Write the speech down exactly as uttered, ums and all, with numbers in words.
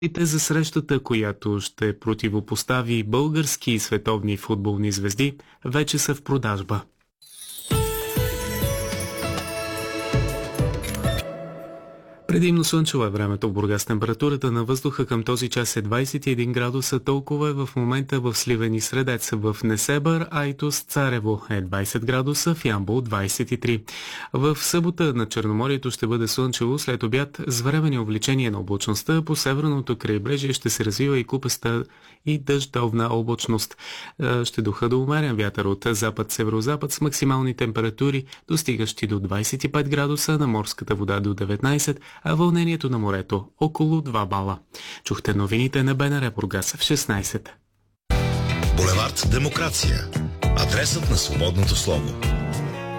И за срещата, която ще противопостави български и световни футболни звезди, вече са в продажба. Предимно слънчево е времето в Бургас. Температурата на въздуха към този час е двадесет и един градуса, толкова е в момента в Сливен и Средец. В Несебър, Айтос, Царево е двадесет градуса, в Ямбол двадесет и три. В събота на Черноморието ще бъде слънчево, след обяд с временни увеличение на облачността. По северното крайбрежие ще се развива и купеста и дъждовна облачност. Ще духа до умерен вятър от запад-северозапад с максимални температури, достигащи до двадесет и пет градуса, на морската вода до деветнадесет, а вълнението на морето около два бала. Чухте новините на БНР Бургас в шестнадесет. Булевард Демокрация. Адресът на свободното слово.